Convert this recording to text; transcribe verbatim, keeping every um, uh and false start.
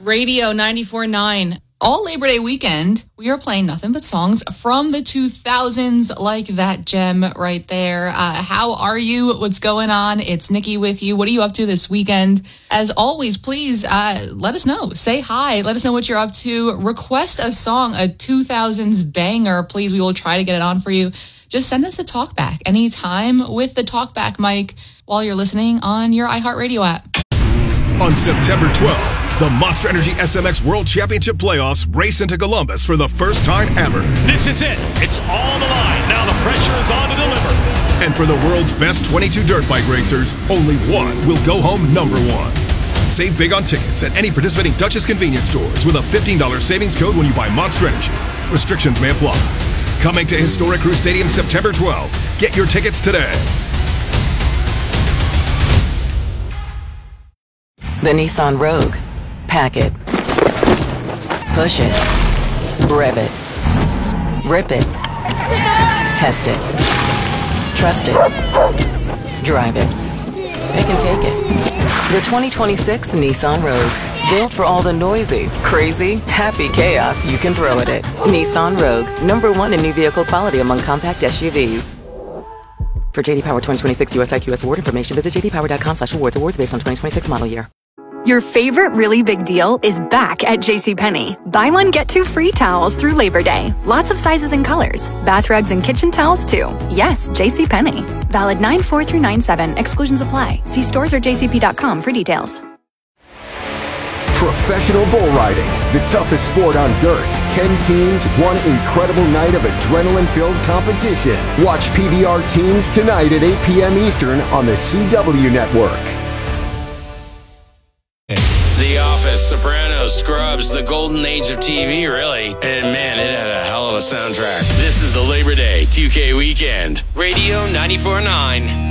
Radio ninety-four point nine. All Labor Day weekend, we are playing nothing but songs from the two thousands, like that gem right there. Uh, how are you? What's going on? It's Nikki with you. What are you up to this weekend? As always, please uh, let us know. Say hi. Let us know what you're up to. Request a song, a two thousands banger. Please, we will try to get it on for you. Just send us a talkback anytime with the talkback mic while you're listening on your iHeartRadio app. On September twelfth, the Monster Energy S M X World Championship Playoffs race into Columbus for the first time ever. This is it. It's all the line. Now the pressure is on to deliver. And for the world's best twenty-two dirt bike racers, only one will go home number one. Save big on tickets at any participating Dutchess convenience stores with a fifteen dollars savings code when you buy Monster Energy. Restrictions may apply. Coming to Historic Crew Stadium September twelfth. Get your tickets today. The Nissan Rogue. Pack it. Push it. Rev it. Rip it. Test it. Trust it. Drive it. Pick and take it. The twenty twenty-six Nissan Rogue. Built for all the noisy, crazy, happy chaos you can throw at it. Nissan Rogue. Number one in new vehicle quality among compact S U Vs. For J D Power twenty twenty-six U S I Q S award information, visit j d power dot com slash awards. Awards based on twenty twenty-six model year. Your favorite really big deal is back at JCPenney. Buy one, get two free towels through Labor Day. Lots of sizes and colors. Bath rugs and kitchen towels too. Yes, JCPenney. Valid nine four through nine seven. Exclusions apply. See stores or j c p dot com for details. Professional bull riding, the toughest sport on dirt. Ten teams, one incredible night of adrenaline-filled competition. Watch P B R Teams tonight at eight p.m. Eastern on the C W Network. The Office, Sopranos, Scrubs, the golden age of T V, really. And man, it had a hell of a soundtrack. This is the Labor Day two K weekend. Radio ninety-four point nine.